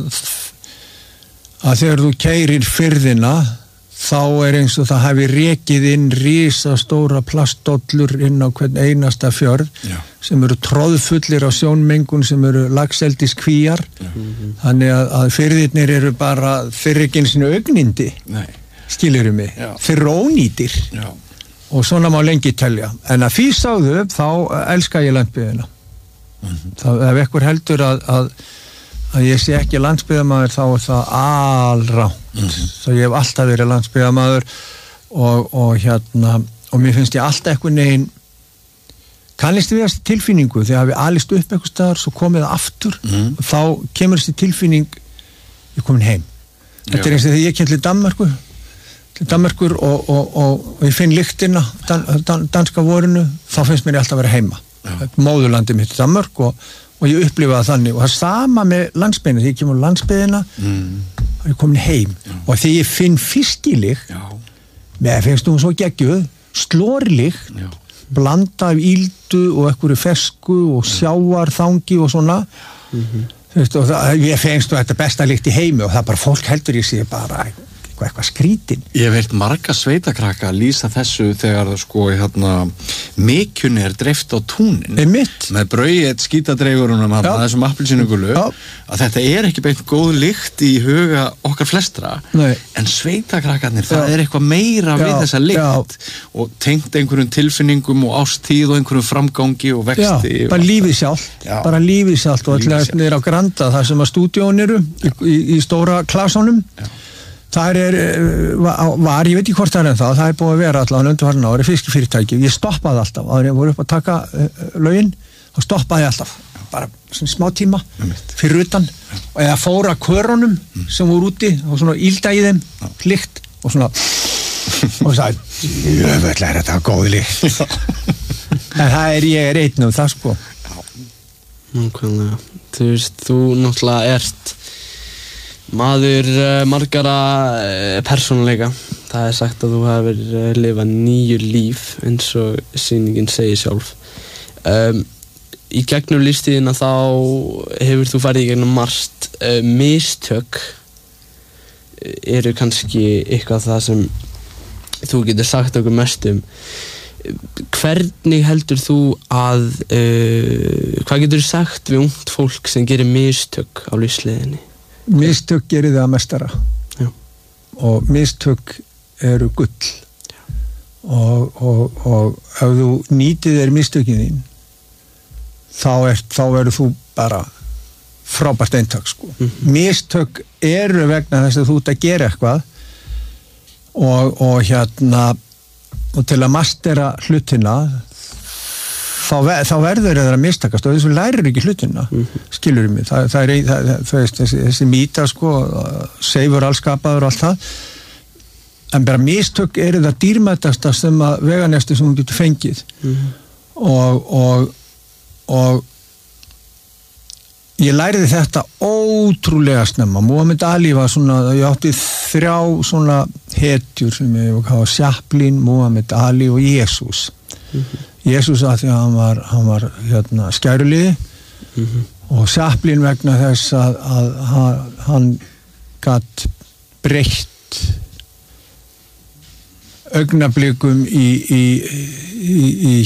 að þegar þú keyrir firðina, þá eins og það hafi rekið inn risastóra plastdollur inn á hvern einasta fjörð. Já. Sem eru tróðfullir á sjónmengun, sem eru laxeldiskvíar. Þannig að firðirnir eru bara, þeir ekki einu sinni augnindi. Nei. Skilurðu mig? Já. Þeir eru ónýtir. Já. Og svona má lengi telja. En að því sáðu upp, þá elska ég landsbyggðina. Ef ekkur heldur að ég sé ekki landsbyggðarmaður þá er það alrangt. Þá ég hef alltaf verið landsbyggðarmaður og mér finnst ég alltaf einhvern veginn kannist við þessi tilfinningu þegar við alist upp einhver staðar svo komið það aftur og þá kemur þessi tilfinning ég komin heim. Þetta er eins og þegar ég kem til Danmerkur og ég finn lyktina danska vorinu þá finnst mér ég alltaf að vera heima. móðurlandi mitt Danmörk og ég upplifaði þannig og það sama með landsbyggðina, þegar ég kemur á landsbyggðina og ég komin heim og þegar ég finn fiskilykt með finnst hún svo geggjuð slorlykt blanda af íldu og einhverju fersku og sjávarþangi og svona og ég fengst þetta besta lykt í heimi og það bara fólk heldur ég sé bara eitthvað skrítin. Ég hef heyrt marga sveitakrakka lýsa þessu þegar mykjunni dreift á túnin með brauðið skítadreifurunum þessum appelsínugulu að þetta ekki beint góð lykt í huga okkar flestra en sveitakrakkarnir, það eitthvað meira við þessa lykt og tengt einhverjum tilfinningum og ástíð og einhverjum framgangi og vexti. Bara lífið sjálft og alltaf niður á Granda þar sem að stúdíón eru í stóra klasunum það var, ég veit ekki hvort það en það búið að vera allavega undanfarinn ári fiskifyrirtæki, ég stoppaði alltaf áður ég voru upp að taka lögin og stoppaði alltaf, bara svona smá tíma fyrir utan og eða fóra körunum sem voru úti og svona ílda í þeim, lykt og svona og sagði, jöfnveld þetta góð lykt en ég einn það sko Þú veist, þú náttúrulega maður margara persónuleika. Það sagt að þú hefur lifað 9 líf eins og sýningin segir sjálf. Í gegnum lífstíðina þá hefur þú farið í gegnum margt. Mistök eru kannski eitthvað það sem þú getur sagt okkur mest Hvernig heldur þú að hvað getur þú sagt við ungt fólk sem gerir mistök á lífsleiðinni? Mistök gerir það að mestara og mistök eru gull og ef þú nýtir þér mistökin þín þá verður þú bara frábært eintak sko. Mistök eru vegna þess að þú ert að gera eitthvað og til að mastera hlutina þá verður það að mistakast og þessu lærir ekki hlutina skilur mig, þessi mýta sko, seifur allskapaður og allt það en bara mistök eru það dýrmætasta sem að veganesti sem hún getur fengið og ég læriði þetta ótrúlega snemma. Muhammad Ali var svona, ég átti 3 svona hetjur sem ég hafa Chaplin, Muhammad Ali og Jesús Jesús að því að hann var skæruliði og Chaplin vegna þess að hann gat breytt augnablikum í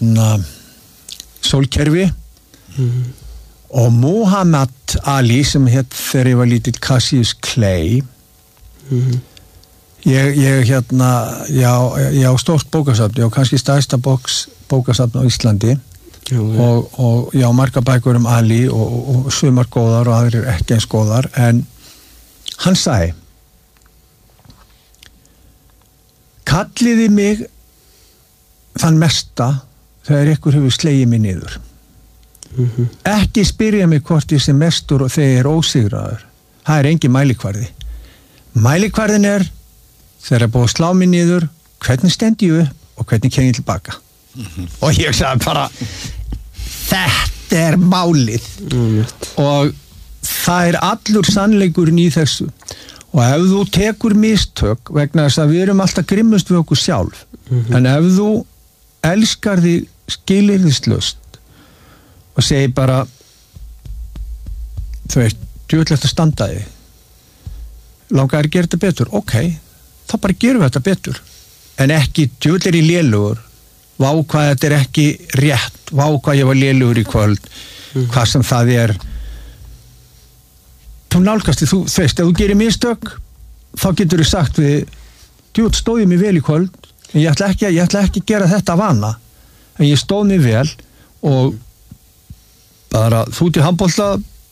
sólkerfi og Muhammad Ali sem hétt þegar ég var lítill Cassius Clay ég á stórt bókasafn, ég á kannski stærsta bókasafn á Íslandi og ég á marga bækur Ali og sumar góðar og aðrir ekki eins góðar en hann sagði kalliði mig þann mesta þegar ykkur hefur slegið mig niður ekki spyrja mig hvort ég sé mestur og þegar ég ósigraður það engin mælikvarðin þegar búið að slá mig niður hvernig stend ég upp og hvernig kem ég tilbaka og ég sagði bara þetta málið og það allur sannleikurinn í þessu og ef þú tekur mistök vegna þess að við erum alltaf grimmust við okkur sjálf en ef þú elskar þig skilyrðislaust og segir bara þú veist, djúvilegt að standa þig langar að gera þetta betur ok, þá bara gerum við þetta betur en ekki djúvilir í lélugur vá hvað þetta ekki rétt vá hvað ég var lélugur í kvöld hvað sem það þú nálgast þig, þú veist, ef þú gerir mistök þá getur þú sagt við djúvill stóð ég mig vel í kvöld en ég ætla ekki að gera þetta vana en ég stóð mig vel og bara þú út í handbolta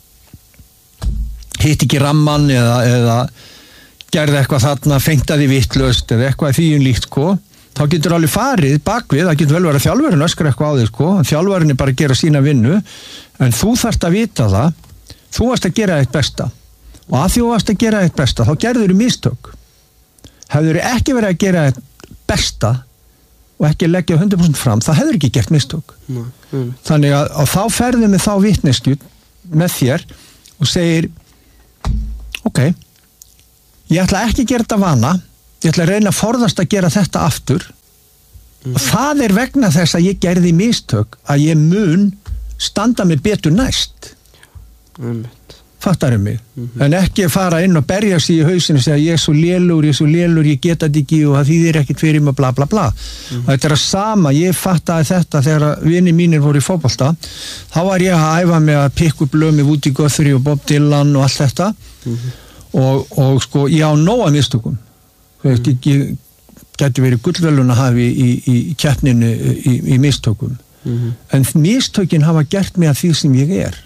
hitt ekki ramman eða gerði eitthvað þarna, fengtaði vitlaust eða eitthvað því líkt sko, þá getur alveg farið bakvið, það getur vel verið að þjálfarinn öskar eitthvað á þig sko, en þjálfarinn bara að gera sína vinnu, en þú þarft að vita það, þú varst að gera eitt besta og að því þú varst að gera eitt besta, þá gerður þú mistök hefur ekki verið að gera eitt besta og ekki leggja 100% fram, það hefur ekki gert mistök. Þannig að þá ferðum við þá vitneskju með þér og segir ok, ég ætla ekki að gera þetta vana, ég ætla að reyna að forðast að gera þetta aftur og það vegna þess að ég gerði mistök að ég mun standa mig betur næst. Fattar mig, en ekki fara inn og berja sig í hausinu og segja ég er svo lélur, ég geta þetta ekki og það þýðir ekkert fyrir mig bla bla bla. Og þetta að sama, ég fattaði þetta þegar vinir mínir voru í fótbolta, þá var ég að æfa mig að pikka upp lög með Woody Guthrie og Bob Dylan og allt þetta og sko ég á nóga mistökum. Ég geti verið gullverðlauna hafi í keppninu í mistökum, en mistökin hafa gert mig að því sem ég er.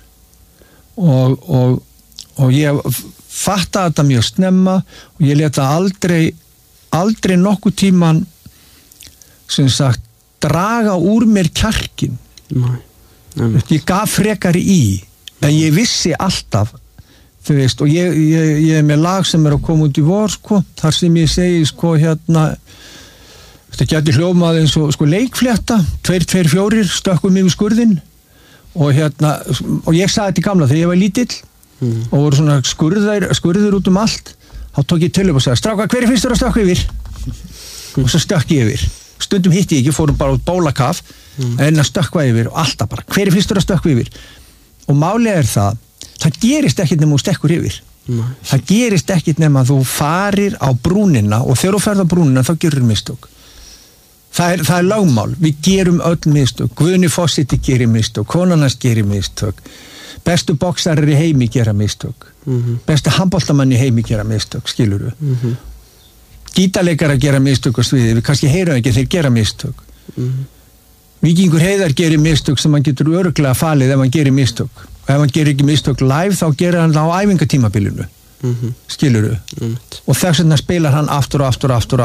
Og ég fattaði þetta mjög snemma og ég leta aldrei nokkuð tíman sem sagt draga úr mér kjarkin. Ég gaf frekar í en ég vissi alltaf þú veist, og ég er með lag sem að koma út í vor sko, þar sem ég segi sko þetta gæti hljómað eins og sko leikflétta 2-2-4 stökkum yfir skurðinn og ég sagði þetta í gamla þegar ég var lítill og voru svona skurður út allt, þá tók ég til upp og sagði strákar, hver finnst þér að stökka yfir? Og svo stökk ég yfir, stundum hitti ég ekki, fórum bara út bólakaf en að stökkva yfir og alltaf bara, hver finnst þér að stökka yfir? Og málið það gerist ekkert nema þú stekkur yfir. Það gerist ekkert nema þú farir á brúnina og þegar þú ferð á brúnina þá gerur mistök. Það er lögmál, við gerum öll mistök, Guðni Fossiti gerir mistök, konarnas gerir mistök, bestu boksarar í heimi gera mistök, bestu handboltamann í heimi gera mistök, skilurðu. Gítarleikarar gera mistök á sviði, við kannski heyrum ekki, þeir gera mistök. Víkingur Heiðar gerir mistök sem hann getur örugglega falið ef hann gerir mistök. Og ef hann gerir ekki mistök live, þá gerir hann það á æfingatímabilinu. Skilurðu og þess vegna spilar hann aftur og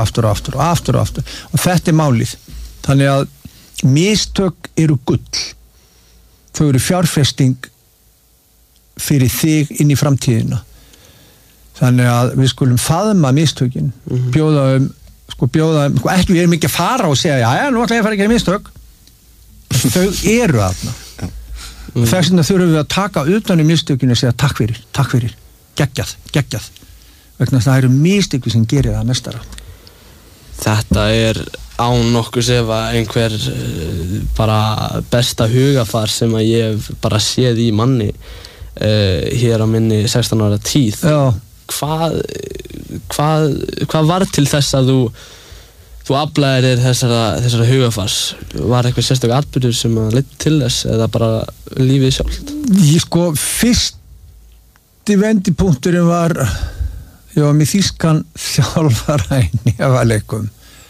þetta málið. Þannig að mistök eru gull, þau eru fjárfesting fyrir þig inn í framtíðina. Þannig að við skulum faðma mistökin, bjóða ekki, við erum ekki að fara og segja já, nú ætla ég að fara að gera mistök, þau eru þarna og þess vegna þurfum við að taka utan í mistökinu og segja takk fyrir geggjað vegna það eru mistöku sem gerir það mestara. Þetta er án nokkuð ef að einhver bara besta hugafar sem að ég hef bara séð í manni hér á minni 16 ára tíð. Hvað var til þess að þú aflaðir þessara hugafars? Var eitthvað sérstök atburður sem að leiddi til þess eða bara lífið sjálft? Fyrsti vendipunkturinn var ég var með þýskan þjálfara í nefalekum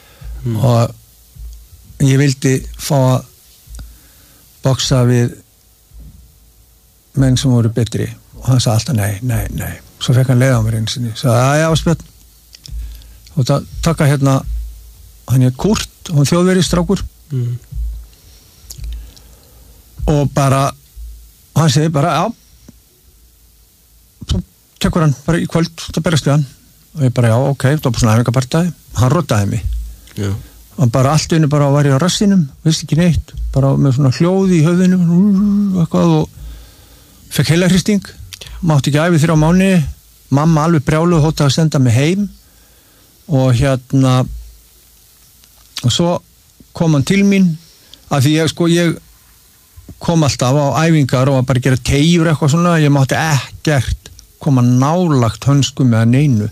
og ég vildi fá að boksa við menn sem voru betri og hann sagði alltaf nei svo fekk hann leið á mér einu sinni sagði já Spjörn og það taka hérna hann Kurt og hann þjóðveri strákur og bara hann segi bara já svo tekur hann bara í kvöld það berast við hann og ég bara já ok það var svona æfingapartaði hann rotaði mig hann bara allt einu bara var ég á rassinum vissi ekki neitt bara með svona hljóði í höfðinu eitthvað og fekk heilahristing mátti ekki æfi 3 mánuði mamma alveg brjáluð hótaði að senda mig heim og og svo kom hann til mín af því ég kom alltaf á æfingar og bara gera teyjur eitthvað svona ég mátti ekkert koma nálagt hönskum eða neinu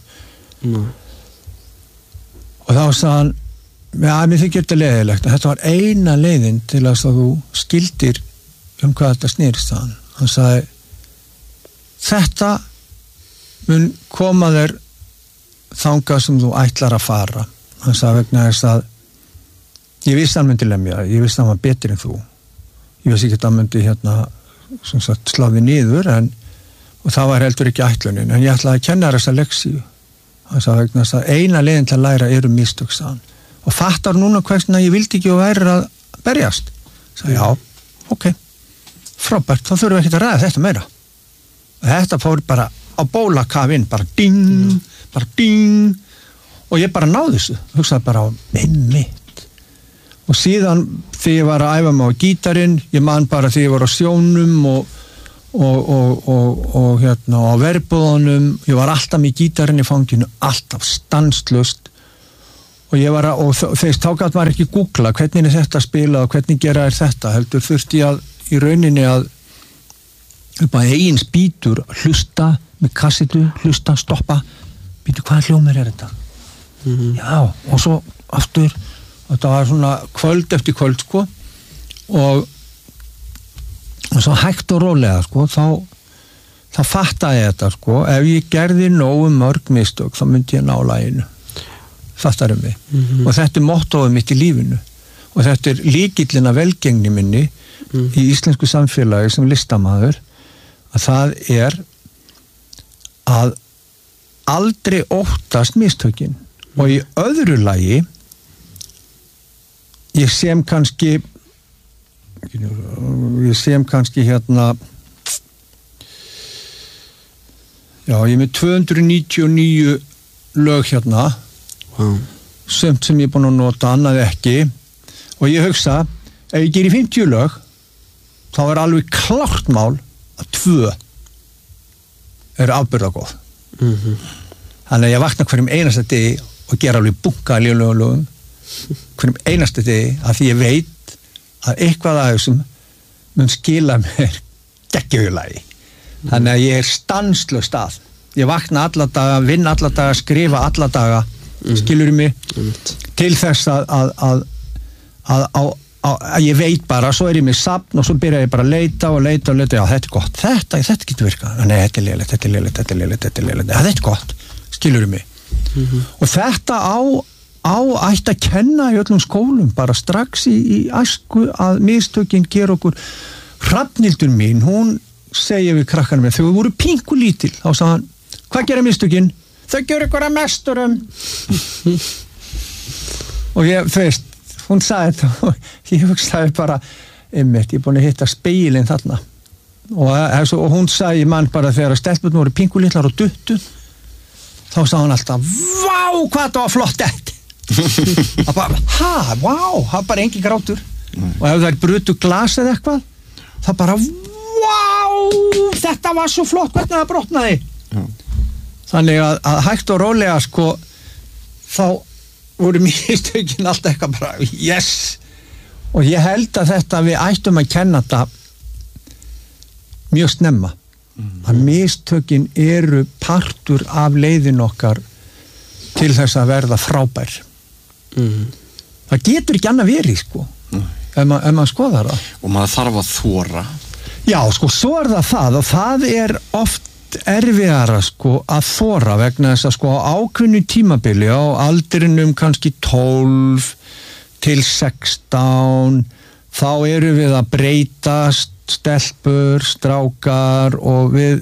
og þá sagði hann mér þykir þetta leiðilegt þetta var eina leiðin til að þú skildir hvað þetta snýrst hann sagði þetta mun koma þér þangað sem þú ætlar að fara hann sagði vegna þess að ég vissi hann myndi lemja ég vissi hann var betur en þú ég vissi ekki að hann myndi slá þig niður og það var heldur ekki ætlunin en ég ætlaði að kenna þessa leksíu hann sagði vegna þess að eina leiðin til að læra eru mistök sagði og fattar núna hvernig ég vildi ekki og væri að berjast sagði já, ok frábært, þá þurfum við ekki að ræða þetta meira þetta fór bara á bólakafinn bara ding og ég bara náði þessu hugsaði bara á minn mitt og síðan þegar ég var að æfa mig á gítarinn, ég man bara þegar ég var á sjónum og hérna á verbúðunum, ég var alltaf með gítarinn í fanginu, alltaf stanslust og ég var og þegar þá gat maður ekki googla hvernig þetta spila og hvernig gera þetta, heldur þurfti ég að í rauninni að upp að eigin spýtur hlusta með kassitu, hlusta, stoppa býtu hvaða hljómur þetta já, og svo aftur þetta var svona kvöld eftir kvöld sko og svo hægt og rólega sko þá fattaði ég þetta sko ef ég gerði nógu mörg mistök þá myndi ég ná laginu fattarum við og þetta mottóið mitt í lífinu og þetta lykillinn að velgengni minni í íslensku samfélagi sem listamaður að það að aldrei óttast mistökin og í öðru lagi ég sem kannski hérna já, ég er með 299 lög hérna sumt sem ég er búin að nota, annað ekki og ég hugsa, ef ég gerir 50 lög þá alveg klárt mál að 2 afburðagóð þannig að ég vakna hverjum einasta degi og gera alveg bunga lögum hverjum einasta degi að því ég veit að eitthvað af þessum mun skila mér geggjulagi þannig að ég stanslaust að ég vakna alla daga, vinn alla daga, skrifa alla daga skilur mig til þess að ég veit bara, svo ég með safn og svo byrja ég bara að leita já þetta gott, þetta getur virkað nei, þetta er lélegt þetta gott, skilur mig og þetta ætti að kenna í öllum skólum bara strax í æsku að mistökin gera okkur Hrafnhildur mín, hún segja við krakkanum þegar við voru pínkulítil þá sagði hann, hvað gera mistökin? Þau gera ykkur að mesturum og ég, þú veist hún sagði þetta og ég hugsaði bara einmitt, ég er búin að hitta speilin þarna og hún sagði mann bara þegar stelpurnar voru pínkulítlar og duttu þá sagði hann alltaf vá, hvað það var flott þetta það bara, vá, það bara engin grátur og ef það brutu glas eða eitthvað það bara, vá þetta var svo flott, hvernig það brotnaði þannig að hægt og rólega sko þá voru mistökin alltaf eitthvað bara yes og ég held að þetta við ættum að kenna þetta mjög snemma að mistökin eru partur af leiðin okkar til þess að verða frábær það getur ekki annað verið sko ef maður skoðar það og maður þarf að þora já sko svo það og það oft erfiðara sko að þora vegna þess að sko á ákveðnu tímabili á aldrinum kannski 12 til 16 þá eru við að breytast stelpur, strákar og við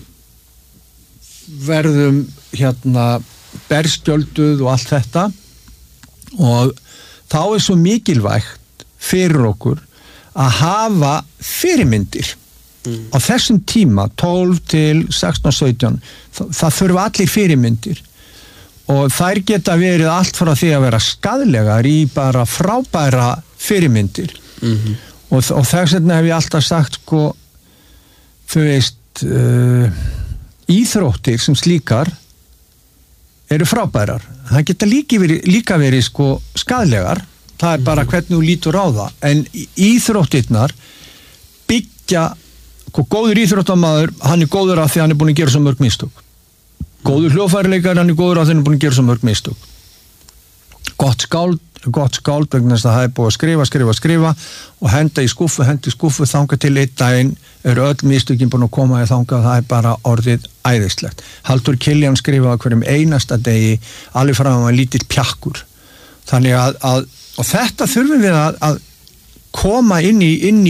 verðum hérna berskjölduð og allt þetta og þá svo mikilvægt fyrir okkur að hafa fyrirmyndir á þessum tíma 12 til 16 og 17 það þurfa allir fyrirmyndir og þær geta verið allt frá því að vera skaðlegar í bara frábæra fyrirmyndir og þess vegna hef ég alltaf sagt sko þú veist íþróttir sem slíkar eru frábærar það geta líka verið sko skaðlegar það bara hvernig þú lítur á það en íþróttirnar byggja sko góður íþróttamaður hann góður af því hann búin að gera svo mörg mistök góður hljóðfæraleikar hann góður af því hann búin að gera svo mörg mistök gott skáld vegna þess að það búið að skrifa og henda í skúffu þanga til einn daginn eru öll mistökin búin að koma í þanga það bara orðið æðislegt Halldór Kiljan skrifaði hverjum einasta degi alveg frá að hann lítill pjakkur þannig að og þetta þurfum við að koma inn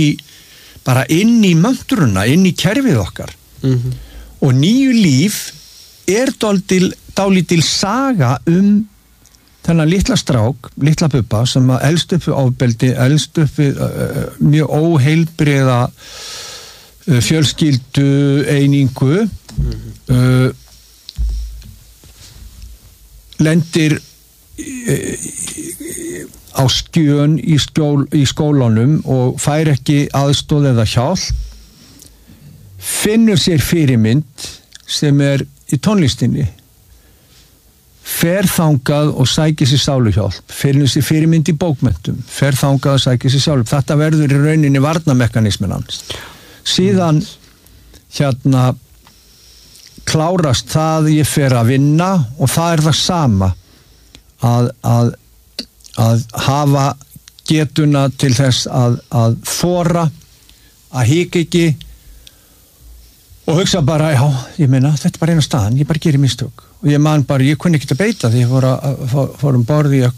í möntruna, inn í kerfið okkar og nýju líf dálítil saga þennan litla strák, litla bubba sem elst upp við ofbeldi, elst upp við mjög óheilbriða fjölskyldu einingu lendir á skjön í skólanum og fær ekki aðstoð eða hjálp, finnur sér fyrirmynd sem í tónlistinni, fer þangað og sækir sér sáluhjálp, finnur sér fyrirmynd í bókmenntum, fer þangað og sækir sér sáluhjálp. Þetta verður í rauninni varnarmekanismin hans. Síðan klárast það, ég fer að vinna og það það sama að hafa getuna til þess að þora, að hika ekki og hugsa bara, já, ég meina, þetta bara eina staðan, ég bara gerir mistök og ég man bara, ég kunni ekki að beita því ég fór borð í